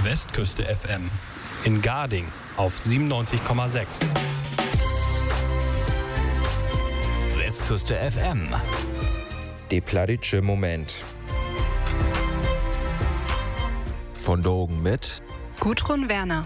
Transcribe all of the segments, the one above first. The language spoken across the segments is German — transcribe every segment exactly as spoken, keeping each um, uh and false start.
Westküste F M. In Garding auf siebenundneunzig Komma sechs. Westküste F M. De plattitsche Moment. Von Dogen mit Gudrun Werner.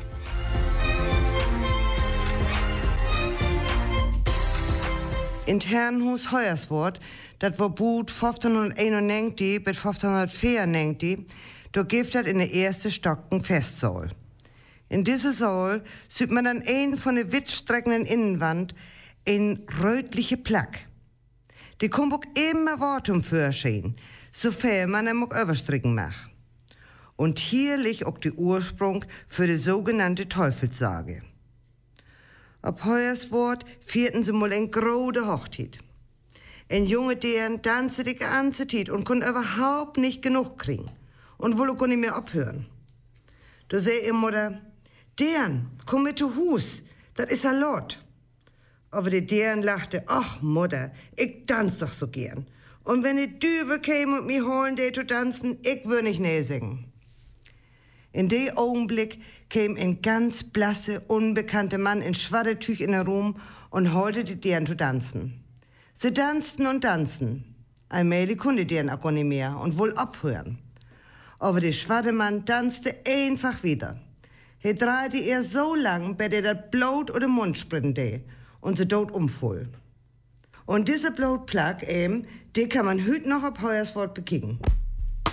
In Herrenhus Hoyerswoort, dat war boet vijftienhonderdeenennegentig bis vijftienhonderdvierennegentig, da gibt dat in der erste Stocken Festsaal. In dieser Saal sieht man an ein von der wittstreckenden Innenwand ein rötliche Plack. Die kommt auch immer Wort um Vorschein, sofern man ihn auch überstricken macht. Und hier liegt auch der Ursprung für die sogenannte Teufelssage. Ab Hoyerswoort vierten sie mal eine große Hochzeit. Ein Junge, der tanzte die ganze Zeit und konnte überhaupt nicht genug kriegen und wollte auch nicht mehr abhören. Da sei ihr Mutter, Dern, komm mit zu Hus, das ist a Lot. Aber die Dern lachte, ach Mutter, ich tanz doch so gern. Und wenn die Düvel kämen und mich holen, die zu tanzen, ich würde nicht nee singen. In dem Augenblick kam ein ganz blasse, unbekannter Mann in Schwaddertüch in den Raum und holte die Dern zu tanzen. Sie tanzten und tanzten. Allmählich konnte die Dern auch nicht mehr und wohl abhören. Aber der Schwaddermann tanzte einfach wieder. Er drehte ihr so lang, bis er das Blut oder den Mund sprinte und sie dort umfuhl. Und diese Blutplack eben, die kann man heute noch auf Hoyerswoort bekicken.